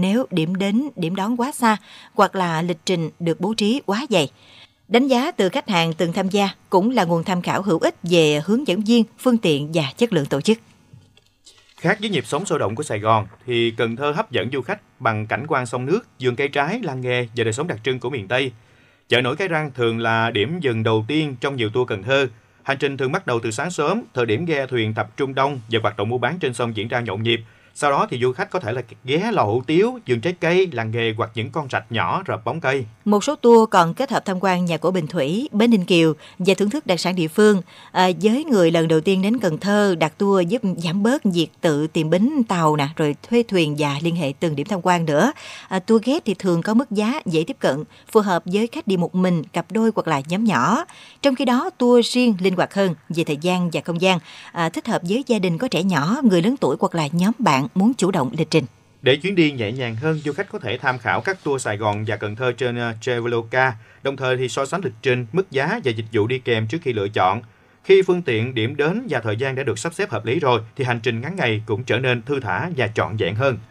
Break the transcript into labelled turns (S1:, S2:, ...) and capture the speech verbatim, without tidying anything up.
S1: nếu điểm đến, điểm đón quá xa hoặc là lịch trình được bố trí quá dày. Đánh giá từ khách hàng từng tham gia cũng là nguồn tham khảo hữu ích về hướng dẫn viên, phương tiện và chất lượng tổ chức.
S2: Khác với nhịp sống sôi động của Sài Gòn, thì Cần Thơ hấp dẫn du khách bằng cảnh quan sông nước, vườn cây trái, làng nghề và đời sống đặc trưng của miền Tây. Chợ nổi Cái Răng thường là điểm dừng đầu tiên trong nhiều tour Cần Thơ. Hành trình thường bắt đầu từ sáng sớm, thời điểm ghe thuyền tập trung đông và hoạt động mua bán trên sông diễn ra nhộn nhịp. Sau đó thì du khách có thể là ghé lò hủ tiếu, vườn trái cây, làng nghề hoặc những con rạch nhỏ rợp bóng cây.
S1: Một số tour còn kết hợp tham quan nhà cổ Bình Thủy, bến Ninh Kiều và thưởng thức đặc sản địa phương. À, với người lần đầu tiên đến Cần Thơ, đặt tour giúp giảm bớt việc tự tìm bến tàu nè, rồi thuê thuyền và liên hệ từng điểm tham quan nữa. À, tour guide thì thường có mức giá dễ tiếp cận, phù hợp với khách đi một mình, cặp đôi hoặc là nhóm nhỏ. Trong khi đó, tour riêng linh hoạt hơn về thời gian và không gian, à, thích hợp với gia đình có trẻ nhỏ, người lớn tuổi hoặc là nhóm bạn muốn chủ động lịch trình.
S2: Để chuyến đi nhẹ nhàng hơn, du khách có thể tham khảo các tour Sài Gòn và Cần Thơ trên uh, Traveloka, đồng thời thì so sánh lịch trình, mức giá và dịch vụ đi kèm trước khi lựa chọn. Khi phương tiện, điểm đến và thời gian đã được sắp xếp hợp lý rồi, thì hành trình ngắn ngày cũng trở nên thư thả và trọn vẹn hơn.